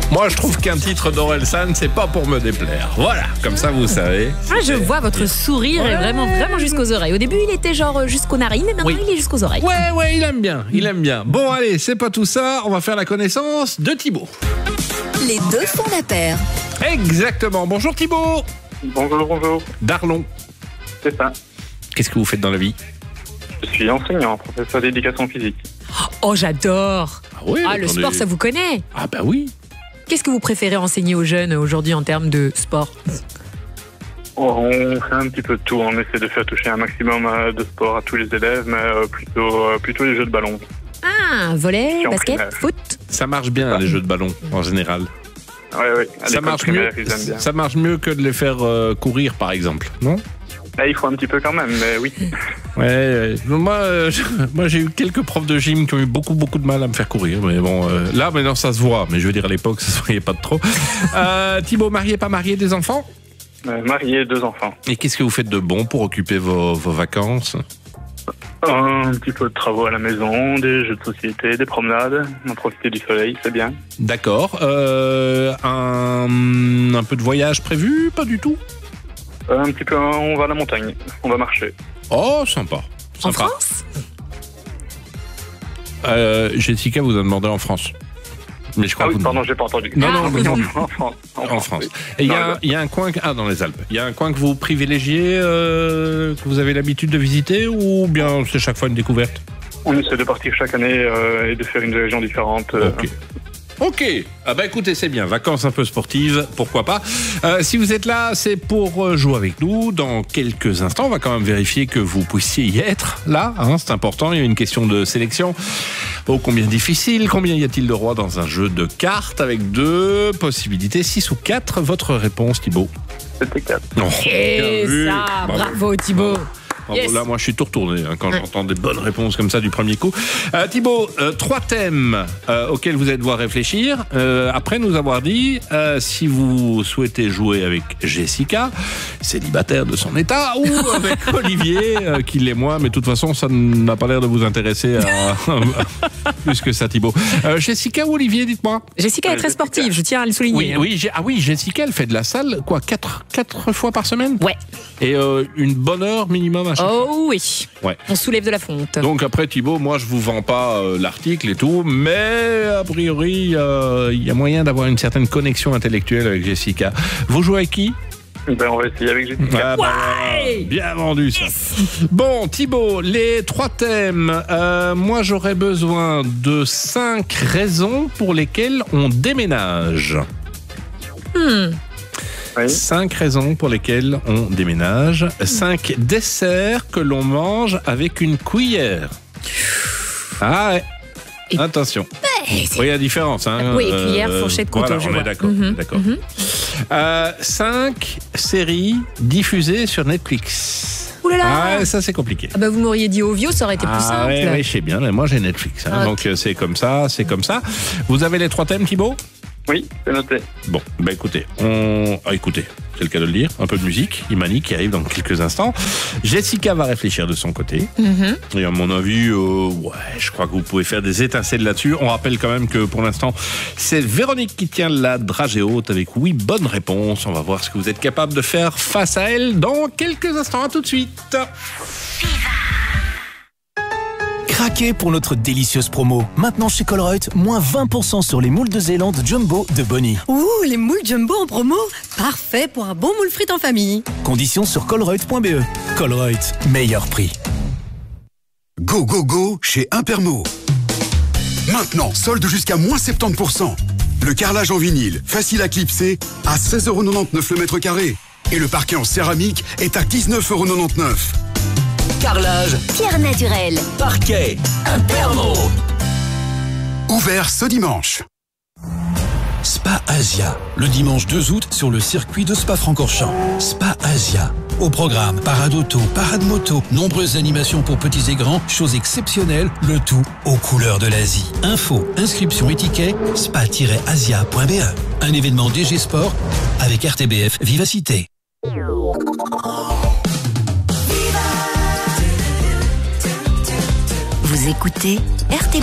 Moi, je trouve qu'un titre d'Orelsan, c'est pas pour me déplaire. Voilà, comme ça, vous savez. Ah, je vois votre sourire est vraiment jusqu'aux oreilles. Au début, il était genre jusqu'aux narines, et maintenant, il est jusqu'aux oreilles. Ouais, il aime bien. Bon, allez, c'est pas tout ça. On va faire la connaissance de Thibaut. Les deux font la paire. Exactement. Bonjour Thibaut. Bonjour. Darlon. C'est ça. Qu'est-ce que vous faites dans la vie? Je suis enseignant, professeur d'éducation physique. Oh, j'adore. Ah oui, le sport, ça vous connaît. Ah bah oui. Qu'est-ce que vous préférez enseigner aux jeunes aujourd'hui en termes de sport? On fait un petit peu de tout. On essaie de faire toucher un maximum de sport à tous les élèves, mais plutôt les jeux de ballon. Ah, volley, basket, primaire. foot. Ça marche bien, les jeux de ballon, en général. Oui. Ça marche mieux. Ils aiment bien. Ça marche mieux que de les faire courir, par exemple, non? Là, il faut un petit peu quand même, mais oui. Ouais. Moi, j'ai eu quelques profs de gym qui ont eu beaucoup de mal à me faire courir. Mais bon, là, maintenant, ça se voit. Mais je veux dire, à l'époque, ça se voyait pas de trop. Thibaut, marié, pas marié, des enfants? Marié, 2 enfants. Et qu'est-ce que vous faites de bon pour occuper vos vacances? Un petit peu de travaux à la maison, des jeux de société, des promenades. On profiter du soleil, c'est bien. D'accord. Un peu de voyage prévu? Pas du tout? Un petit peu, on va à la montagne. On va marcher. Oh, sympa. En France? Jessica vous a demandé en France. Mais je crois que pardon, j'ai pas entendu. Non, en France. En France. Et il y a un coin dans les Alpes. Il y a un coin que vous privilégiez, que vous avez l'habitude de visiter, ou bien c'est chaque fois une découverte? On essaie de partir chaque année et de faire une région différente. Ok. Ah bah écoutez, c'est bien. Vacances un peu sportives, pourquoi pas. Si vous êtes là, c'est pour jouer avec nous. Dans quelques instants, on va quand même vérifier que vous puissiez y être là. C'est important. Il y a une question de sélection. Oh, combien difficile. Combien y a-t-il de rois dans un jeu de cartes avec 2 possibilités, 6 ou 4? Votre réponse, Thibaut? C'était 4. Et ça, bravo Thibaut. Yes. Là, moi, je suis tout retourné quand j'entends des bonnes réponses comme ça du premier coup. Thibaut, 3 thèmes auxquels vous allez devoir réfléchir. Après nous avoir dit si vous souhaitez jouer avec Jessica, célibataire de son état, ou avec Olivier, qui l'est moins, mais de toute façon, ça n'a pas l'air de vous intéresser plus que ça, Thibaut. Jessica ou Olivier, dites-moi? Jessica est très sportive, je tiens à le souligner. Oui, Jessica, elle fait de la salle, quoi, 4 fois par semaine? Ouais. Et une bonne heure minimum à chaque fois? Oh oui. Ouais. On soulève de la fonte. Donc après, Thibaut, moi je vous vends pas l'article et tout, mais a priori, il y a moyen d'avoir une certaine connexion intellectuelle avec Jessica. Vous jouez avec qui? On va essayer avec Jessica. Bien vendu ça. Bon, Thibaut, les 3 thèmes. Moi j'aurais besoin de 5 raisons pour lesquelles on déménage. 5 raisons pour lesquelles on déménage. 5 desserts que l'on mange avec une cuillère. Ah ouais. Attention. Oui, il y a différence. Oui, cuillère, fourchette, couteau. Voilà, on est d'accord. 5 séries diffusées sur Netflix. Ouh là là. Ah, ça c'est compliqué. Ah bah vous m'auriez dit Ovio, ça aurait été plus simple. Oui, je sais bien, mais moi j'ai Netflix. Donc c'est comme ça. Vous avez les 3 thèmes, Thibaut? Oui, c'est noté. Bon, écoutez, écoutez, c'est le cas de le dire, un peu de musique, Imani qui arrive dans quelques instants. Jessica va réfléchir de son côté. Et à mon avis, je crois que vous pouvez faire des étincelles là-dessus. On rappelle quand même que pour l'instant, c'est Véronique qui tient la dragée haute avec oui, bonne réponse. On va voir ce que vous êtes capable de faire face à elle dans quelques instants. À tout de suite. Craquez pour notre délicieuse promo. Maintenant chez Colruyt, moins 20% sur les moules de Zélande Jumbo de Bonnie. Ouh, les moules Jumbo en promo. Parfait pour un bon moule frites en famille. Conditions sur colruyt.be. Colruyt, meilleur prix. Go, go, go chez Impermo. Maintenant, solde jusqu'à moins 70%. Le carrelage en vinyle, facile à clipser, à 16,99€ le mètre carré. Et le parquet en céramique est à 19,99€. Carrelage, Pierre naturelle, parquet, Impermo. Ouvert ce dimanche. Spa Asia, le dimanche 2 août sur le circuit de Spa-Francorchamps. Spa Asia. Au programme, parade auto, parade moto, nombreuses animations pour petits et grands, choses exceptionnelles, le tout aux couleurs de l'Asie. Info, inscription et ticket, spa-asia.be. Un événement DG Sport avec RTBF Vivacité. vous écoutez RTBF.